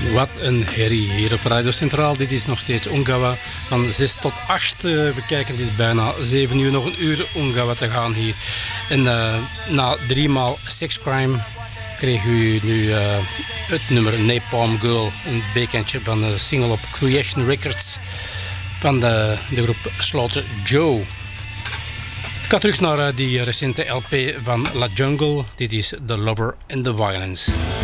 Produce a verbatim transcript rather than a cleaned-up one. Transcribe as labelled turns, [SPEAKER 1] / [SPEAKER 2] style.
[SPEAKER 1] Wat een herrie hier op Radio Centraal. Dit is nog steeds Ungawa van zes tot acht. Uh, we kijken, het is bijna zeven uur, nog een uur Ungawa te gaan hier. En uh, na driemaal Sexcrime kreeg u nu uh, het nummer Napalm Girl. Een bekendje van de single op Creation Records van de, de groep Slaughter Joe. Ik ga terug naar uh, die recente L P van La Jungle. Dit is The Lover and the Violence.